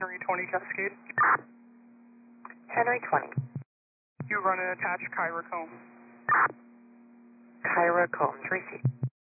Henry 20 Cascade. Henry 20. You run an attached Kyra Combs. Kyra Combs, receive.